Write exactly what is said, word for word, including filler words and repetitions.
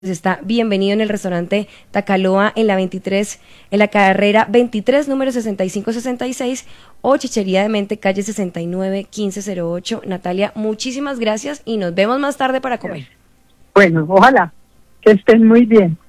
Está bienvenido en el restaurante Tacaloa en la veintitrés, en la carrera veintitrés, número sesenta y cinco sesenta y seis, o Chichería de Mente, calle sesenta y nueve quince cero ocho. Natalia, muchísimas gracias y nos vemos más tarde para comer. Bueno, ojalá que estén muy bien.